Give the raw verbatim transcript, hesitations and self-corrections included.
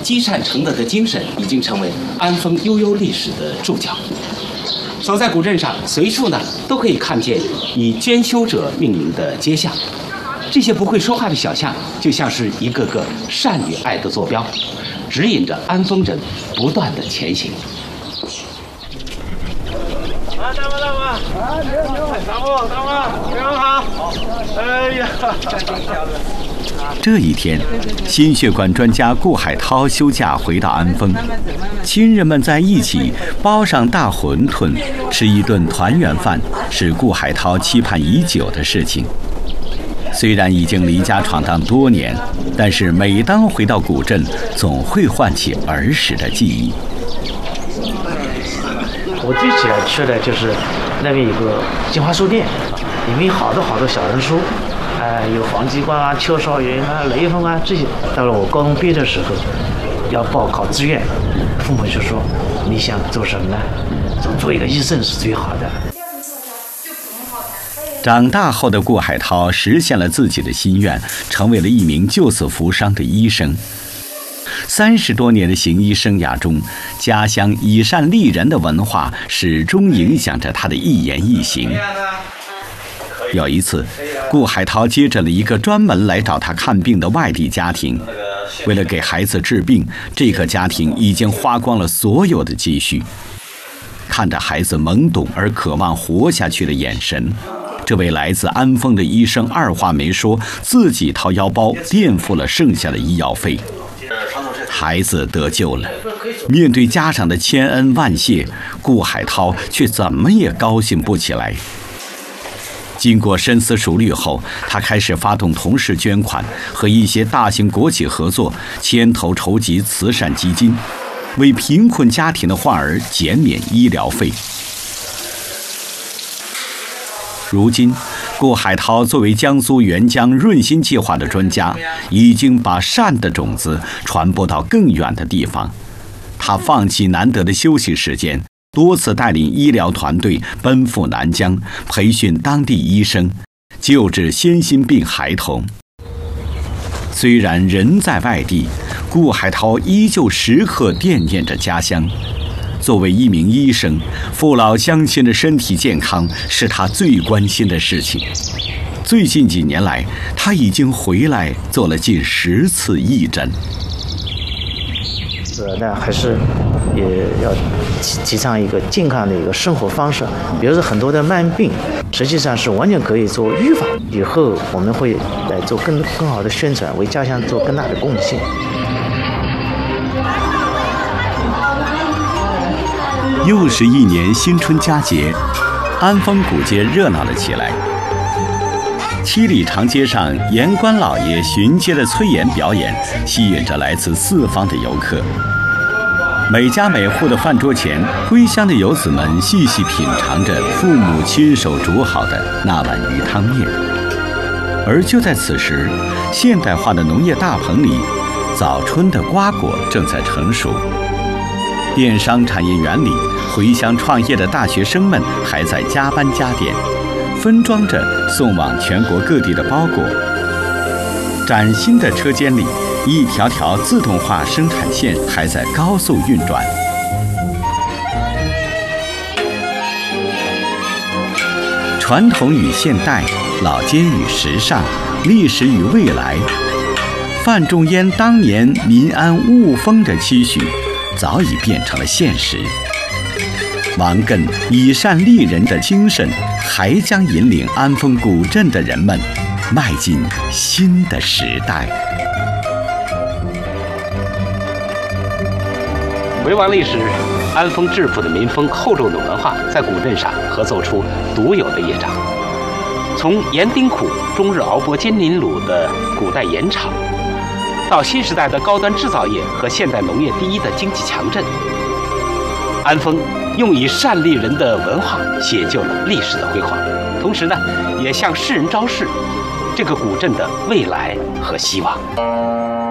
积善成德的精神已经成为安丰悠悠历史的注脚。走在古镇上，随处呢都可以看见以捐修者命名的街巷，这些不会说话的小巷，就像是一个个善与爱的坐标，指引着安丰人不断的前行。 啊，大妈大妈，啊，你好，你好，大妈大妈，非常好。哎呀， 这一天，心血管专家顾海涛休假回到安丰，亲人们在一起包上大馄饨，吃一顿团圆饭，是顾海涛期盼已久的事情。虽然已经离家闯荡多年，但是每当回到古镇，总会唤起儿时的记忆。 我最喜欢吃的就是那边有个新华书店，里面有好多好多小人书，呃，有黄继光啊、邱少云啊、雷锋啊这些。到了我高中毕业的时候，要报考志愿，父母就说：“你想做什么呢？做做一个医生是最好的。” 长大后的顾海涛实现了自己的心愿，成为了一名救死扶伤的医生。三十多年的行医生涯中，家乡以善利人的文化始终影响着他的一言一行。有一次，顾海涛接诊了一个专门来找他看病的外地家庭，为了给孩子治病，这个家庭已经花光了所有的积蓄。看着孩子懵懂而渴望活下去的眼神，这位来自安丰的医生二话没说，自己掏腰包垫付了剩下的医药费。孩子得救了，面对家长的千恩万谢，顾海涛却怎么也高兴不起来。经过深思熟虑后，他开始发动同事捐款，和一些大型国企合作，牵头筹集慈善基金，为贫困家庭的患儿减免医疗费。如今，顾海涛作为江苏援疆润心计划的专家，已经把善的种子传播到更远的地方。他放弃难得的休息时间，多次带领医疗团队奔赴南疆，培训当地医生，救治先心病孩童。虽然人在外地，顾海涛依旧时刻惦念着家乡。作为一名医生，父老乡亲的身体健康是他最关心的事情。最近几年来，他已经回来做了近十次义诊。 呃，那还是也要提提倡一个健康的一个生活方式。比如说很多的慢病，实际上是完全可以做预防。以后我们会来做更更好的宣传，为家乡做更大的贡献。 又是一年新春佳节，安丰古街热闹了起来。七里长街上，盐官老爷巡街的催盐表演，吸引着来自四方的游客。每家每户的饭桌前，归乡的游子们细细品尝着父母亲手煮好的那碗鱼汤面。而就在此时，现代化的农业大棚里，早春的瓜果正在成熟。电商产业园里，回乡创业的大学生们还在加班加点，分装着送往全国各地的包裹。崭新的车间里，一条条自动化生产线还在高速运转。传统与现代，老街与时尚，历史与未来。范仲淹当年民安物丰的期许，早已变成了现实。王艮以善利人的精神，还将引领安丰古镇的人们迈进新的时代。 回望历史，安丰质朴的民风、厚重的文化，在古镇上合奏出独有的乐章。从盐丁苦、终日熬剥金鳞卤的古代盐场，到新时代的高端制造业和现代农业第一的经济强镇，安丰用以善利人的文化写就了历史的辉煌，同时呢，也向世人昭示这个古镇的未来和希望。